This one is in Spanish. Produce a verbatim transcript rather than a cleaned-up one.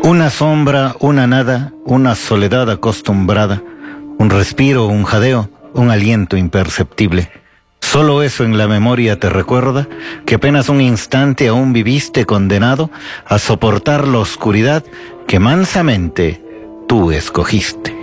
Una sombra, una nada, una soledad acostumbrada, un respiro, un jadeo, un aliento imperceptible. Solo eso en la memoria te recuerda que apenas un instante aún viviste condenado a soportar la oscuridad que mansamente tú escogiste.